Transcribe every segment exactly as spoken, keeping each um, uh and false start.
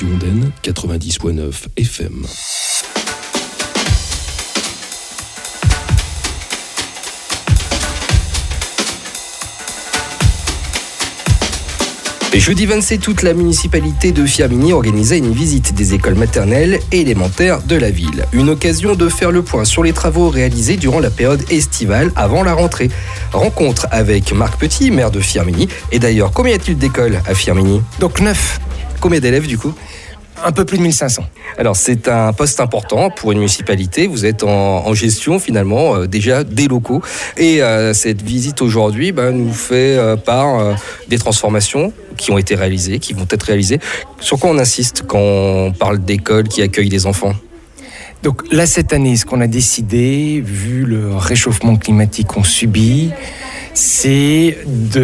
Radio Ondaine, quatre-vingt-dix virgule neuf F M. Et jeudi vingt-sept août, la municipalité de Firminy organisait une visite des écoles maternelles et élémentaires de la ville. Une occasion de faire le point sur les travaux réalisés durant la période estivale avant la rentrée. Rencontre avec Marc Petit, maire de Firminy. Et d'ailleurs, combien y a-t-il d'écoles à Firminy ? Donc neuf. Combien d'élèves du coup ? Un peu plus de mille cinq cents. Alors c'est un poste important pour une municipalité, vous êtes en, en gestion finalement euh, déjà des locaux et euh, cette visite aujourd'hui bah, nous fait euh, part euh, des transformations qui ont été réalisées, qui vont être réalisées. Sur quoi on insiste quand on parle d'écoles qui accueillent des enfants ? Donc là cette année, ce qu'on a décidé, vu le réchauffement climatique qu'on subit, c'est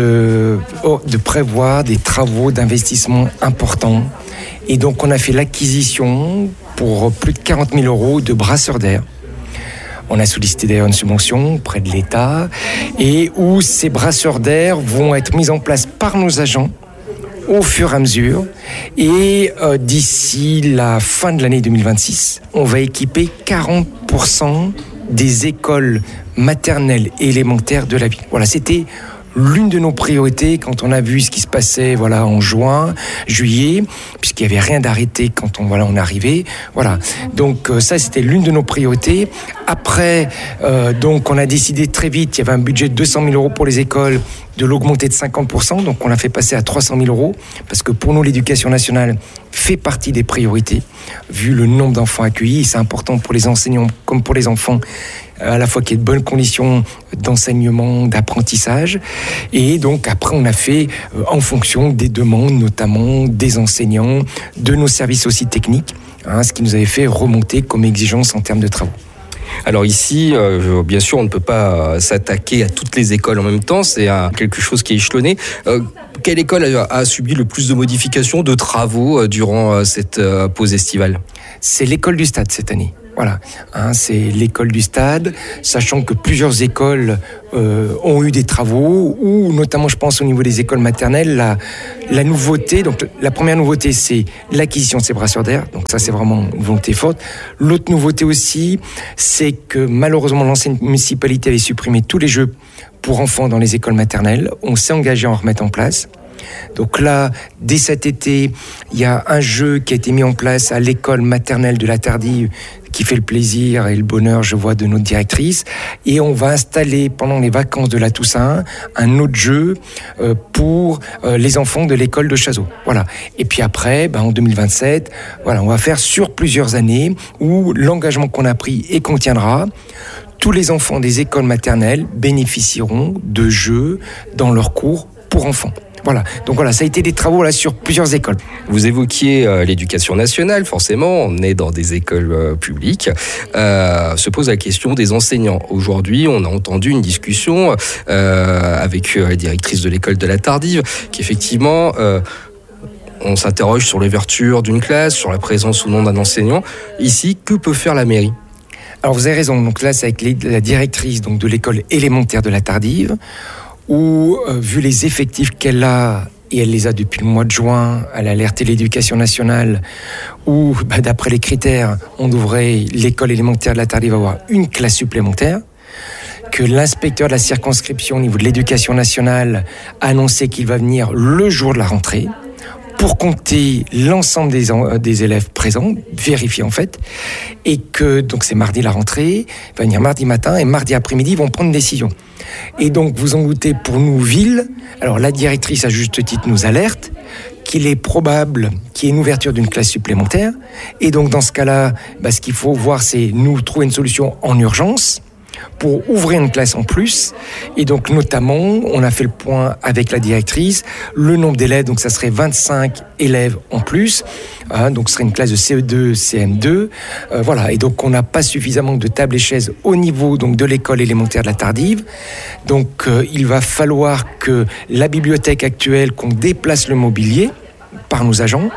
de, oh, de prévoir des travaux d'investissement importants. Et donc, on a fait l'acquisition pour plus de quarante mille euros de brasseurs d'air. On a sollicité d'ailleurs une subvention auprès de l'État et où ces brasseurs d'air vont être mis en place par nos agents au fur et à mesure. Et euh, d'ici la fin de l'année deux mille vingt-six, on va équiper quarante pour cent des écoles maternelles et élémentaires de la ville. Voilà, c'était l'une de nos priorités quand on a vu ce qui se passait voilà, en juin, juillet, puisqu'il n'y avait rien d'arrêté quand on, voilà, on arrivait. Voilà. Donc euh, ça, c'était l'une de nos priorités. Après, euh, donc, on a décidé très vite, il y avait un budget de deux cent mille euros pour les écoles, de l'augmenter de cinquante pour cent. Donc on l'a fait passer à trois cent mille euros, parce que pour nous, l'éducation nationale fait partie des priorités, vu le nombre d'enfants accueillis. C'est important pour les enseignants comme pour les enfants, à la fois qu'il y ait de bonnes conditions d'enseignement, d'apprentissage. Et donc après, on a fait euh, en fonction des demandes, notamment des enseignants, de nos services aussi techniques, hein, ce qui nous avait fait remonter comme exigence en termes de travaux. Alors ici, euh, bien sûr, on ne peut pas s'attaquer à toutes les écoles en même temps, c'est un, quelque chose qui est échelonné. Euh, quelle école a, a subi le plus de modifications, de travaux euh, durant euh, cette euh, pause estivale ? C'est l'école du Stade cette année. Voilà, hein, c'est l'école du Stade, sachant que plusieurs écoles euh, ont eu des travaux, ou notamment, je pense, au niveau des écoles maternelles, la, la nouveauté, donc la première nouveauté, c'est l'acquisition de ces brasseurs d'air, donc ça, c'est vraiment une volonté forte. L'autre nouveauté aussi, c'est que malheureusement, l'ancienne municipalité avait supprimé tous les jeux pour enfants dans les écoles maternelles. On s'est engagé à en remettre en place. Donc là, dès cet été, il y a un jeu qui a été mis en place à l'école maternelle de la Tardive qui fait le plaisir et le bonheur, je vois, de notre directrice. Et on va installer pendant les vacances de la Toussaint un autre jeu euh, pour euh, les enfants de l'école de Chazot. Voilà. Et puis après, ben, en deux mille vingt-sept, voilà, on va faire sur plusieurs années où l'engagement qu'on a pris et qu'on tiendra, tous les enfants des écoles maternelles bénéficieront de jeux dans leurs cours pour enfants. Voilà, donc voilà, ça a été des travaux là sur plusieurs écoles. Vous évoquiez euh, l'éducation nationale, forcément, on est dans des écoles euh, publiques. Euh, se pose la question des enseignants. Aujourd'hui, on a entendu une discussion euh, avec euh, la directrice de l'école de la Tardive, qui effectivement, euh, on s'interroge sur l'ouverture d'une classe, sur la présence ou non d'un enseignant. Ici, que peut faire la mairie ? Alors vous avez raison, donc là c'est avec les, la directrice donc, de l'école élémentaire de la Tardive, où, euh, vu les effectifs qu'elle a, et elle les a depuis le mois de juin, elle a alerté l'éducation nationale, où, bah, d'après les critères, on devrait, l'école élémentaire de la Tardive avoir une classe supplémentaire, que l'inspecteur de la circonscription au niveau de l'éducation nationale a annoncé qu'il va venir le jour de la rentrée, pour compter l'ensemble des, des élèves présents, vérifier en fait, et que, donc c'est mardi la rentrée, il va venir mardi matin, et mardi après-midi, ils vont prendre une décision. Et donc, vous en doutez, pour nous, ville, alors la directrice, à juste titre, nous alerte qu'il est probable qu'il y ait une ouverture d'une classe supplémentaire, et donc dans ce cas-là, bah, ce qu'il faut voir, c'est nous trouver une solution en urgence, pour ouvrir une classe en plus. Et donc, notamment, on a fait le point avec la directrice. Le nombre d'élèves, donc ça serait vingt-cinq élèves en plus. Hein, donc, ce serait une classe de C E deux, C M deux. Euh, voilà. Et donc, on n'a pas suffisamment de tables et chaises au niveau donc, de l'école élémentaire de la Tardive. Donc, euh, il va falloir que la bibliothèque actuelle, qu'on déplace le mobilier par nos agents,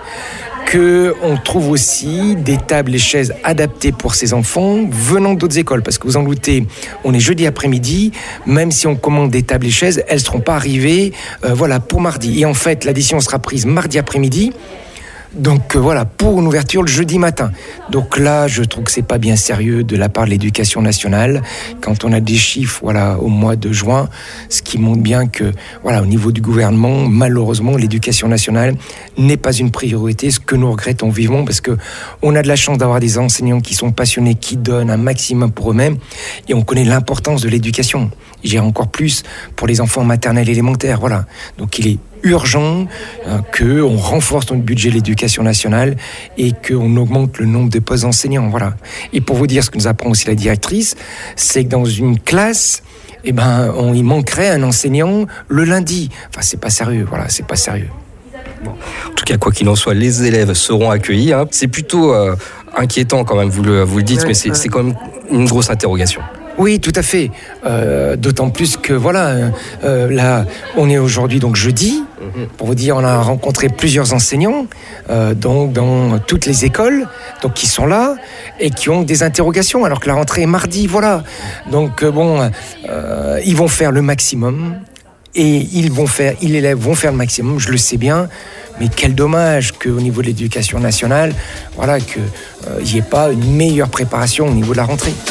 qu'on trouve aussi des tables et chaises adaptées pour ces enfants venant d'autres écoles. Parce que vous en doutez, on est jeudi après-midi, même si on commande des tables et chaises, elles ne seront pas arrivées euh, voilà, pour mardi. Et en fait, la décision sera prise mardi après-midi. Donc euh, voilà, pour une ouverture le jeudi matin. Donc là, je trouve que c'est pas bien sérieux de la part de l'Éducation nationale quand on a des chiffres, voilà, au mois de juin, ce qui montre bien que, voilà, au niveau du gouvernement, malheureusement, l'Éducation nationale n'est pas une priorité, ce que nous regrettons vivement, parce que on a de la chance d'avoir des enseignants qui sont passionnés, qui donnent un maximum pour eux-mêmes, et on connaît l'importance de l'éducation. J'ai encore plus pour les enfants maternels et élémentaires, voilà. Donc il est urgent euh, qu'on renforce notre budget de l'éducation nationale et qu'on augmente le nombre de postes d'enseignants, voilà. Et pour vous dire ce que nous apprend aussi la directrice, c'est que dans une classe, eh ben, on, il manquerait un enseignant le lundi. Enfin, c'est pas sérieux, voilà, c'est pas sérieux. Bon. En tout cas, quoi qu'il en soit, les élèves seront accueillis. Hein. C'est plutôt euh, inquiétant quand même, vous le, vous le dites, ouais, mais c'est, ouais. c'est quand même une grosse interrogation. Oui, tout à fait. Euh, d'autant plus que, voilà, euh, là, on est aujourd'hui donc jeudi. Pour vous dire, on a rencontré plusieurs enseignants, euh, donc dans toutes les écoles, donc qui sont là et qui ont des interrogations, alors que la rentrée est mardi, voilà. Donc euh, bon, euh, ils vont faire le maximum et ils vont faire, ils élèves vont faire le maximum. Je le sais bien. Mais quel dommage qu'au niveau de l'éducation nationale, voilà, qu'il n'y ait pas une meilleure préparation au niveau de la rentrée.